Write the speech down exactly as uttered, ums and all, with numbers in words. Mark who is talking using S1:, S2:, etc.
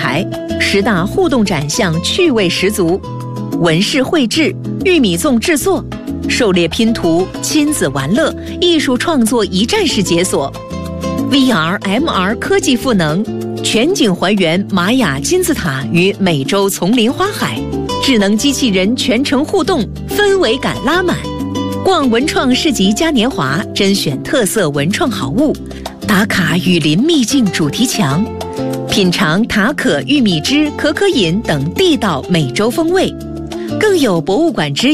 S1: 台，十大互动展项趣味十足，纹饰绘制、玉米粽制作、狩猎拼图、亲子玩乐、艺术创作一站式解锁 ，V R、M R 科技赋能，全景还原玛雅金字塔与美洲丛林花海，智能机器人全程互动，氛围感拉满。逛文创市集嘉年华，甄选特色文创好物，打卡雨林秘境主题墙，品尝塔可玉米汁、可可饮等地道美洲风味，更有博物馆之